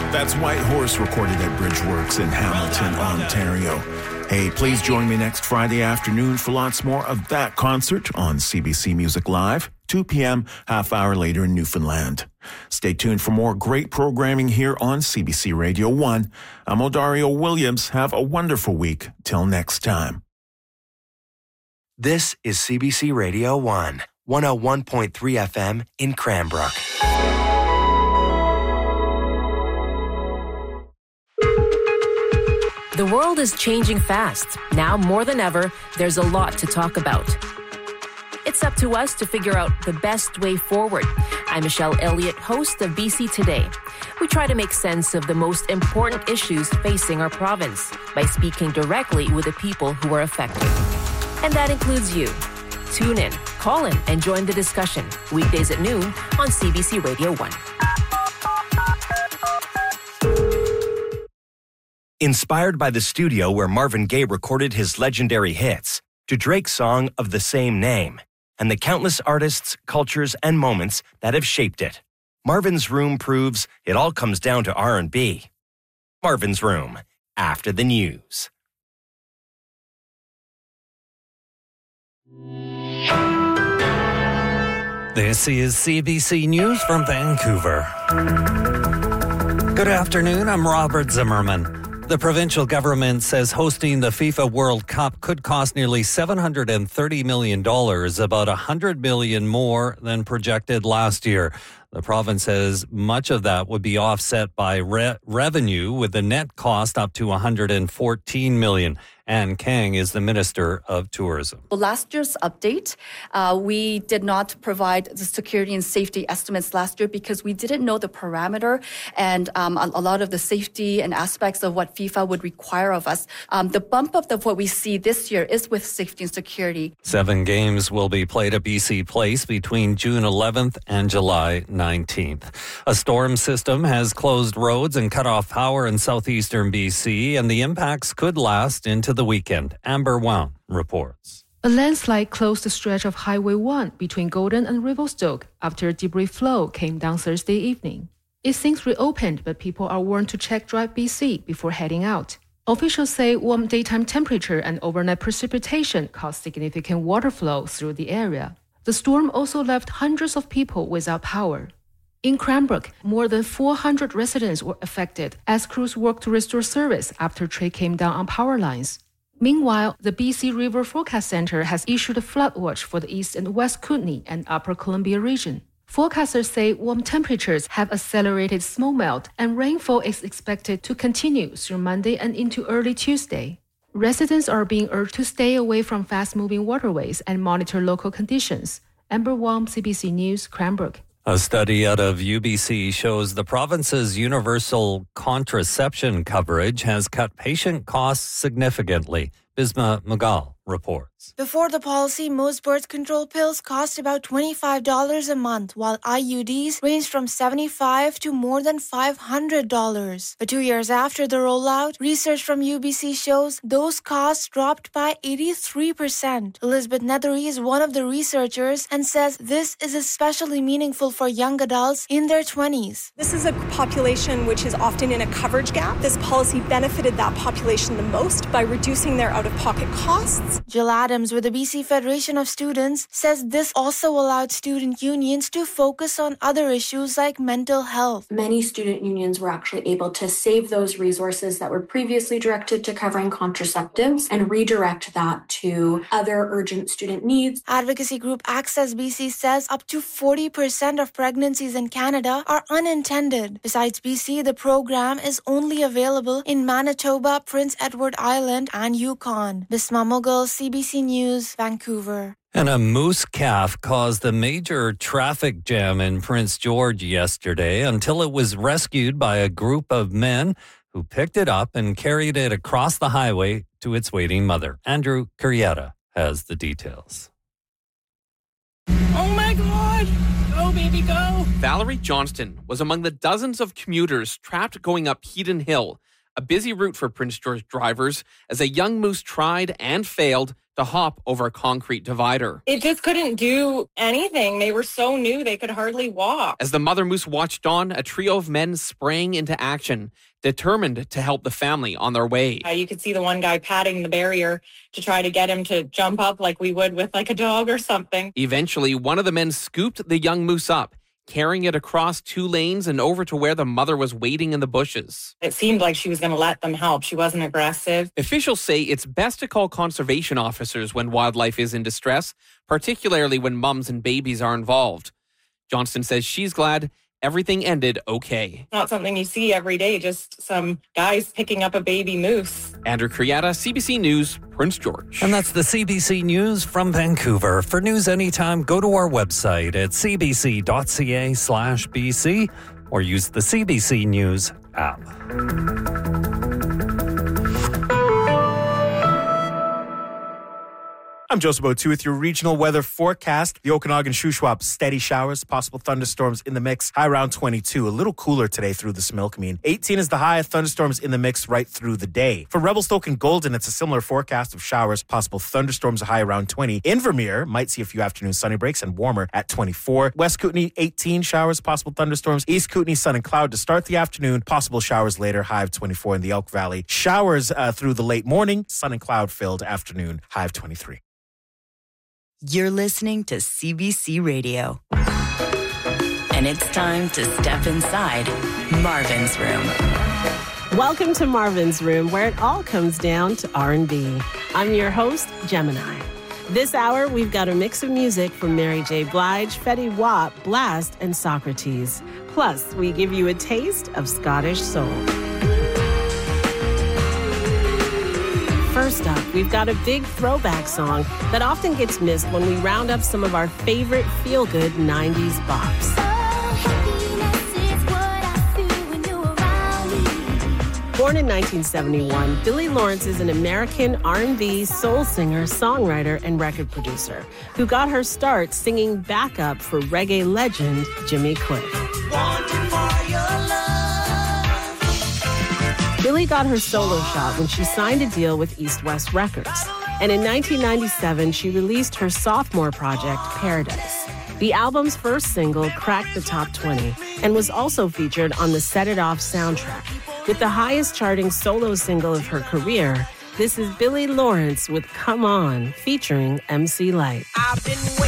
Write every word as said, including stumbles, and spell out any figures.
That's White Horse recorded at Bridgeworks in Hamilton, well done, well Ontario. Done. Hey, please join me next Friday afternoon for lots more of that concert on C B C Music Live, two p.m., half hour later in Newfoundland. Stay tuned for more great programming here on C B C Radio one. I'm Odario Williams. Have a wonderful week. Till next time. This is C B C Radio one, one oh one point three F M in Cranbrook. The world is changing fast. Now more than ever, there's a lot to talk about. It's up to us to figure out the best way forward. I'm Michelle Elliott, host of B C Today. We try to make sense of the most important issues facing our province by speaking directly with the people who are affected. And that includes you. Tune in, call in, and join the discussion. Weekdays at noon on C B C Radio one. Inspired by the studio where Marvin Gaye recorded his legendary hits, to Drake's song of the same name, and the countless artists, cultures, and moments that have shaped it, Marvin's Room proves it all comes down to R and B. Marvin's Room, after the news. This is C B C News from Vancouver. Good afternoon, I'm Robert Zimmerman. The provincial government says hosting the FIFA World Cup could cost nearly seven hundred thirty million dollars, about one hundred million dollars more than projected last year. The province says much of that would be offset by re- revenue, with the net cost up to one hundred fourteen million dollars. Anne Kang is the Minister of Tourism. Well, last year's update, uh, we did not provide the security and safety estimates last year because we didn't know the parameter and um, a, a lot of the safety and aspects of what FIFA would require of us. Um, the bump up of what we see this year is with safety and security. Seven games will be played at B C Place between June eleventh and July nineteenth. A storm system has closed roads and cut off power in southeastern B C, and the impacts could last into the weekend. Amber Wong reports. A landslide closed the stretch of Highway one between Golden and Revelstoke after a debris flow came down Thursday evening. It since reopened, but people are warned to check Drive B C before heading out. Officials say warm daytime temperature and overnight precipitation caused significant water flow through the area. The storm also left hundreds of people without power. In Cranbrook, more than four hundred residents were affected as crews worked to restore service after tree came down on power lines. Meanwhile, the B C River Forecast Center has issued a flood watch for the East and West Kootenay and Upper Columbia region. Forecasters say warm temperatures have accelerated snowmelt and rainfall is expected to continue through Monday and into early Tuesday. Residents are being urged to stay away from fast-moving waterways and monitor local conditions. Amber Wong, C B C News, Cranbrook. A study out of U B C shows the province's universal contraception coverage has cut patient costs significantly. Bisma Magal reports. Before the policy, most birth control pills cost about twenty-five dollars a month, while I U Ds ranged from seventy-five dollars to more than five hundred dollars. But two years after the rollout, research from U B C shows those costs dropped by eighty-three percent. Elizabeth Nethery is one of the researchers and says this is especially meaningful for young adults in their twenties. This is a population which is often in a coverage gap. This policy benefited that population the most by reducing their out-of-pocket costs. Jill Adams with the B C Federation of Students says this also allowed student unions to focus on other issues like mental health. Many student unions were actually able to save those resources that were previously directed to covering contraceptives and redirect that to other urgent student needs. Advocacy group Access B C says up to forty percent of pregnancies in Canada are unintended. Besides B C, the program is only available in Manitoba, Prince Edward Island, and Yukon. Bisma Mughal, C B C News, Vancouver. And a moose calf caused a major traffic jam in Prince George yesterday until it was rescued by a group of men who picked it up and carried it across the highway to its waiting mother. Andrew Curietta has the details. Oh my God! Go, baby, go! Valerie Johnston was among the dozens of commuters trapped going up Heaton Hill, a busy route for Prince George drivers, as a young moose tried and failed to hop over a concrete divider. It just couldn't do anything. They were so new, they could hardly walk. As the mother moose watched on, a trio of men sprang into action, determined to help the family on their way. Uh, you could see the one guy patting the barrier to try to get him to jump up like we would with like a dog or something. Eventually, one of the men scooped the young moose up, carrying it across two lanes and over to where the mother was waiting in the bushes. It seemed like she was going to let them help. She wasn't aggressive. Officials say it's best to call conservation officers when wildlife is in distress, particularly when mums and babies are involved. Johnston says she's glad everything ended okay. Not something you see every day, just some guys picking up a baby moose. Andrew Criata, C B C News, Prince George. And that's the C B C News from Vancouver. For news anytime, go to our website at cbc.ca slash BC or use the C B C News app. I'm Joseph O'Toole with your regional weather forecast. The Okanagan Shuswap, steady showers, possible thunderstorms in the mix. High around twenty-two. A little cooler today through the Smilkameen. eighteen is the high, thunderstorms in the mix right through the day. For Revelstoke and Golden, it's a similar forecast of showers, possible thunderstorms, a high around twenty. Invermere might see a few afternoon sunny breaks and warmer at twenty-four. West Kootenay, eighteen showers, possible thunderstorms. East Kootenay, sun and cloud to start the afternoon. Possible showers later, high of twenty-four in the Elk Valley. Showers uh, through the late morning, sun and cloud filled afternoon, high of twenty-three. You're listening to C B C Radio. And it's time to step inside Marvin's Room. Welcome to Marvin's Room, where it all comes down to R and B. I'm your host, Gemini. This hour, we've got a mix of music from Mary J. Blige, Fetty Wap, Blast, and Socrates. Plus, we give you a taste of Scottish soul. First up, we've got a big throwback song that often gets missed when we round up some of our favorite feel-good nineties bops. Born in nineteen seventy-one, Billy Lawrence is an American R and B soul singer, songwriter, and record producer who got her start singing backup for reggae legend Jimmy Cliff. Billy got her solo shot when she signed a deal with East West Records. And in nineteen ninety-seven, she released her sophomore project, Paradise. The album's first single cracked the top twenty and was also featured on the Set It Off soundtrack. With the highest charting solo single of her career, this is Billy Lawrence with Come On, featuring M C Lyte. I've been